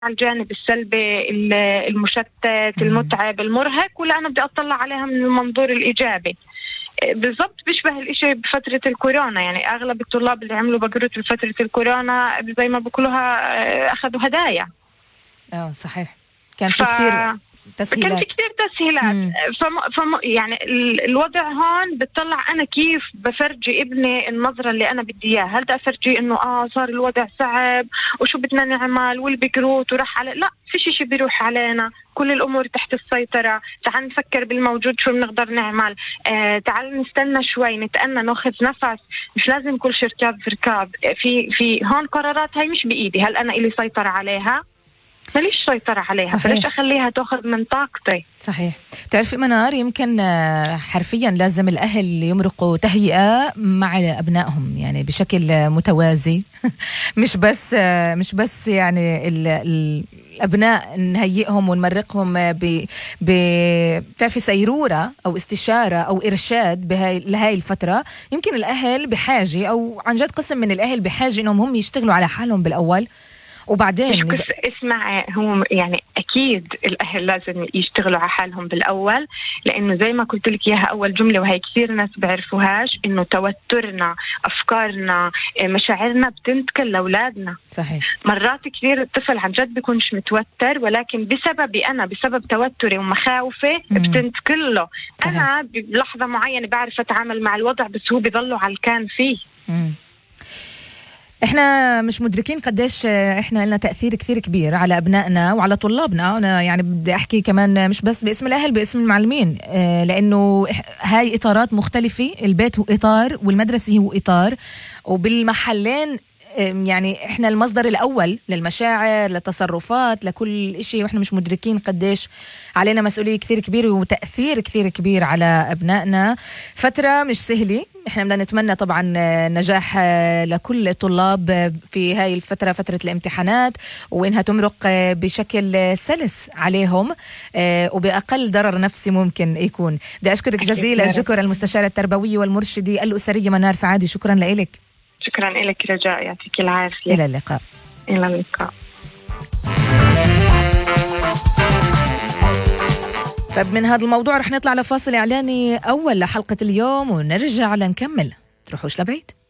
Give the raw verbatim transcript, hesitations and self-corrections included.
على الجانب السلبي المشتت المتعب المرهق، ولا أنا بدي أطلع عليها من المنظور الإيجابي. بالضبط بيشبه الإشي بفترة الكورونا، يعني أغلب الطلاب اللي عملوا بقرات بفترة الكورونا زي ما بيقولوها أخذوا هدايا. اه صحيح، كان في ف... كثير تسهيلات. كان في كثير تسهيلات. فم... فم... يعني الوضع هون بتطلع أنا كيف بفرجي ابني النظرة اللي أنا بدي إياها. هل بدي أفرجي إنه آه صار الوضع صعب وشو بدنا نعمل والبقروت وراح على، لا فيش إشي بيروح علينا، كل الأمور تحت السيطرة. تعال نفكر بالموجود شو بنقدر نعمل. آه تعال نستنى شوي، نتأنى، ناخذ نفس. مش لازم كل شيء ركاب في ركاب. في في هون قرارات هاي مش بإيدي، هل أنا إلي سيطرة عليها؟ ماليش سيطرة عليها، فليش أخليها تأخذ من طاقتي؟ صحيح. تعرفي منار، يمكن حرفيا لازم الأهل يمرقوا تهيئة مع أبنائهم يعني بشكل متوازي. مش بس مش بس يعني ال ال الأبناء نهيئهم ونمرقهم ب بتعرفي سيرورة أو استشارة أو إرشاد بهاي لهاي الفترة. يمكن الأهل بحاجة، أو عن جد قسم من الأهل بحاجة إنهم هم يشتغلوا على حالهم بالأول، وبعدين اسمع هو يعني أكيد الأهل لازم يشتغلوا على حالهم بالأول، لأنه زي ما قلت لك إياها أول جملة وهي كثير ناس بعرفوهاش، إنه توترنا، أفكارنا، مشاعرنا بتنتقل لأولادنا. صحيح. مرات كثير الطفل عن جد بيكونش متوتر، ولكن بسببي أنا، بسبب توتري ومخاوفي بتنتقل له. أنا بلحظة معينة بعرف أتعامل مع الوضع، بس هو بيضلوا على الكان فيه. مم. احنا مش مدركين قديش احنا لنا تأثير كثير كبير على ابنائنا وعلى طلابنا. انا يعني بدي احكي كمان مش بس باسم الاهل، باسم المعلمين، لانه هاي اطارات مختلفة. البيت هو اطار والمدرسة هو اطار، وبالمحلين يعني احنا المصدر الاول للمشاعر، للتصرفات، لكل اشي، واحنا مش مدركين قديش علينا مسؤولية كثير كبيرة وتأثير كثير كبير على ابنائنا. فترة مش سهلة، احنا بدنا نتمنى طبعا نجاح لكل الطلاب في هاي الفترة، فترة الامتحانات، وانها تمرق بشكل سلس عليهم وبأقل ضرر نفسي ممكن يكون. بدي اشكرك جزيل الشكر المستشارة التربوية والمرشدة الأسرية منار سعادي. شكرا لك. شكرا لك رجاء، يعطيك العافية. إلى اللقاء. إلى اللقاء. طيب من هذا الموضوع رح نطلع لفاصل إعلاني أول لحلقة اليوم ونرجع لنكمل. تروحوش لبعيد.